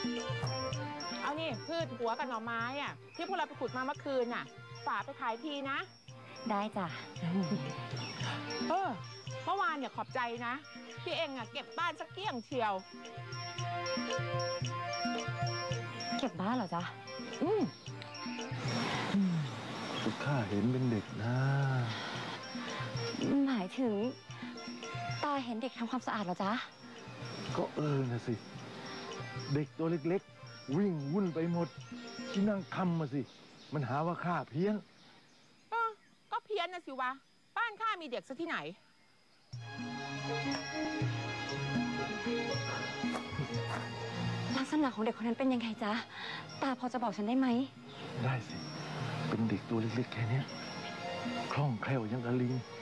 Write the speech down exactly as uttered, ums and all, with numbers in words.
เอานี่พืชหัวกับหน่อไม้อ่ะที่พวกเราไปขุดมาเมื่อคืนน่ะฝากไปขายทีนะได้จ้ะเออเมื่อวานเนี่ยขอบใจนะพี่เองอ่ะเก็บบ้านสักเกลี้ยงเชียวเก็บบ้านเหรอจ๊ะอืมข้าเห็นเป็นเด็กนะหมายถึงตาเห็นเด็กทำความสะอาดเหรอจ๊ะก็เออนะสิเด็กตัวเล็กๆวิ่งวุ่นไปหมดที่นั่งทำมาสิมันหาว่าข้าเพี้ยนเออก็เพี้ยนนะสิวะบ้านข้ามีเด็กซะที่ไหนลักษณะของเด็กคนนั้นเป็นยังไงจ๊ะตาพอจะบอกฉันได้ไหมได้สิเป็นเด็กตัวเล็กๆแค่นี้คล่องแคล่วยังกะลิง